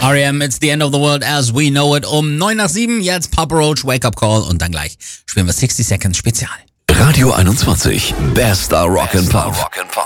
R.E.M. It's the end of the world as we know it. Um 9:07, jetzt Papa Roach, Wake Up Call und dann gleich spielen wir 60 Seconds Spezial. Radio 21, bester Rock'n'Pop.